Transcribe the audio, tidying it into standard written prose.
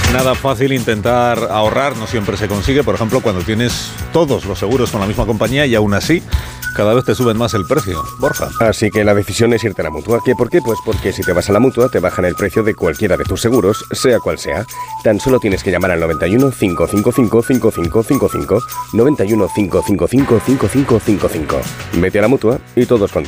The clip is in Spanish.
Nada fácil intentar ahorrar, no siempre se consigue. Por ejemplo, cuando tienes todos los seguros con la misma compañía y aún así cada vez te suben más el precio. Borja. Así que la decisión es irte a la Mutua. ¿Qué? ¿Por qué? Pues porque si te vas a la Mutua te bajan el precio de cualquiera de tus seguros, sea cual sea. Tan solo tienes que llamar al 91 555 5555, 91 555 5555. Vete a la Mutua y todos contentos.